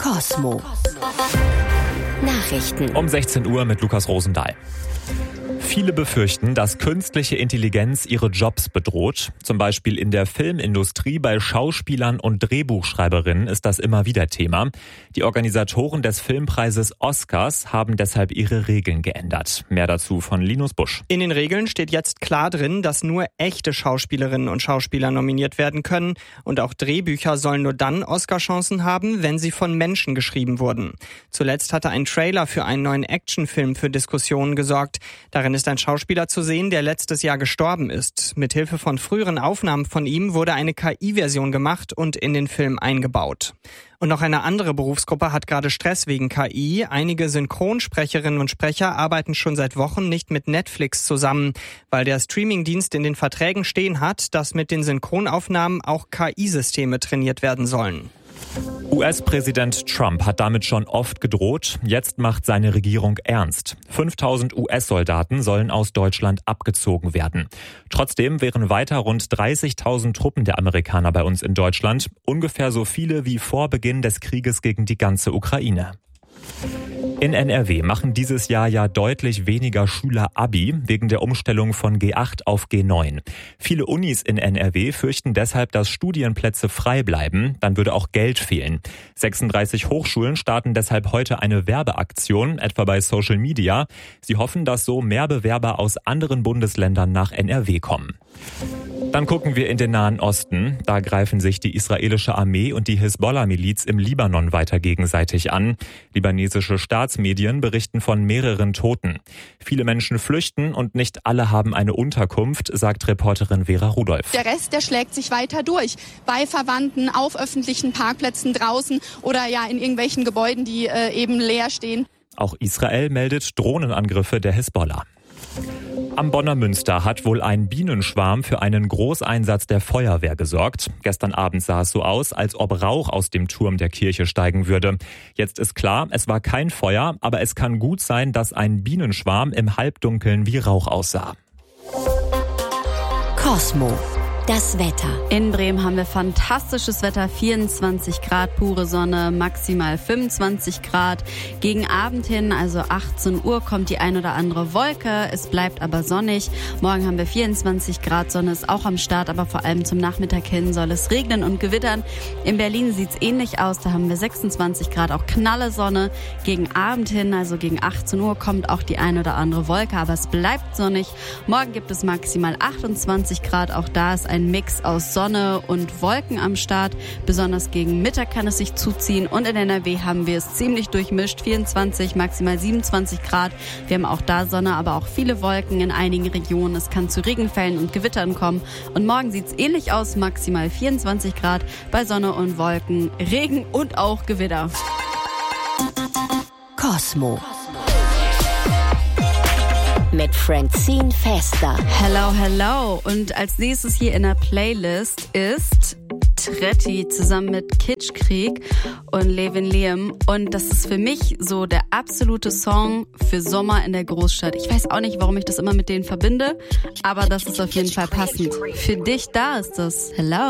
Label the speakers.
Speaker 1: Kosmo. Nachrichten.
Speaker 2: Um 16 Uhr mit Lukas Rosendahl. Viele befürchten, dass künstliche Intelligenz ihre Jobs bedroht. Zum Beispiel in der Filmindustrie bei Schauspielern und Drehbuchschreiberinnen ist das immer wieder Thema. Die Organisatoren des Filmpreises Oscars haben deshalb ihre Regeln geändert. Mehr dazu von Linus Busch.
Speaker 3: In den Regeln steht jetzt klar drin, dass nur echte Schauspielerinnen und Schauspieler nominiert werden können. Und auch Drehbücher sollen nur dann Oscar-Chancen haben, wenn sie von Menschen geschrieben wurden. Zuletzt hatte ein Trailer für einen neuen Actionfilm für Diskussionen gesorgt. Darin ist ein Schauspieler zu sehen, der letztes Jahr gestorben ist. Mithilfe von früheren Aufnahmen von ihm wurde eine KI-Version gemacht und in den Film eingebaut. Und noch eine andere Berufsgruppe hat gerade Stress wegen KI. Einige Synchronsprecherinnen und Sprecher arbeiten schon seit Wochen nicht mit Netflix zusammen, weil der Streamingdienst in den Verträgen stehen hat, dass mit den Synchronaufnahmen auch KI-Systeme trainiert werden sollen.
Speaker 2: US-Präsident Trump hat damit schon oft gedroht. Jetzt macht seine Regierung ernst. 5000 US-Soldaten sollen aus Deutschland abgezogen werden. Trotzdem wären weiter rund 30.000 Truppen der Amerikaner bei uns in Deutschland. Ungefähr so viele wie vor Beginn des Krieges gegen die ganze Ukraine. In NRW machen dieses Jahr ja deutlich weniger Schüler Abi wegen der Umstellung von G8 auf G9. Viele Unis in NRW fürchten deshalb, dass Studienplätze frei bleiben. Dann würde auch Geld fehlen. 36 Hochschulen starten deshalb heute eine Werbeaktion, etwa bei Social Media. Sie hoffen, dass so mehr Bewerber aus anderen Bundesländern nach NRW kommen. Dann gucken wir in den Nahen Osten. Da greifen sich die israelische Armee und die Hisbollah-Miliz im Libanon weiter gegenseitig an. Libanesische Staatsmedien berichten von mehreren Toten. Viele Menschen flüchten und nicht alle haben eine Unterkunft, sagt Reporterin Vera Rudolph.
Speaker 4: Der Rest, der schlägt sich weiter durch. Bei Verwandten, auf öffentlichen Parkplätzen draußen oder ja in irgendwelchen Gebäuden, die eben leer stehen.
Speaker 2: Auch Israel meldet Drohnenangriffe der Hisbollah. Am Bonner Münster hat wohl ein Bienenschwarm für einen Großeinsatz der Feuerwehr gesorgt. Gestern Abend sah es so aus, als ob Rauch aus dem Turm der Kirche steigen würde. Jetzt ist klar, es war kein Feuer, aber es kann gut sein, dass ein Bienenschwarm im Halbdunkeln wie Rauch aussah.
Speaker 1: Kosmo. Das Wetter.
Speaker 5: In Bremen haben wir fantastisches Wetter, 24 Grad, pure Sonne, maximal 25 Grad. Gegen Abend hin, also 18 Uhr, kommt die ein oder andere Wolke. Es bleibt aber sonnig. Morgen haben wir 24 Grad, Sonne ist auch am Start, aber vor allem zum Nachmittag hin soll es regnen und gewittern. In Berlin sieht es ähnlich aus, da haben wir 26 Grad, auch knalle Sonne. Gegen Abend hin, also gegen 18 Uhr, kommt auch die ein oder andere Wolke, aber es bleibt sonnig. Morgen gibt es maximal 28 Grad, auch da ist ein Mix aus Sonne und Wolken am Start. Besonders gegen Mittag kann es sich zuziehen und in NRW haben wir es ziemlich durchmischt. 24, maximal 27 Grad. Wir haben auch da Sonne, aber auch viele Wolken in einigen Regionen. Es kann zu Regenfällen und Gewittern kommen. Und morgen sieht es ähnlich aus, maximal 24 Grad bei Sonne und Wolken, Regen und auch Gewitter.
Speaker 1: Kosmo. Mit Francine Fester.
Speaker 5: Hello, hello. Und als nächstes hier in der Playlist ist Tretti zusammen mit Kitschkrieg und Levin Liam. Und das ist für mich so der absolute Song für Sommer in der Großstadt. Ich weiß auch nicht, warum ich das immer mit denen verbinde, aber das ist auf jeden Fall passend. Für dich da ist das. Hello.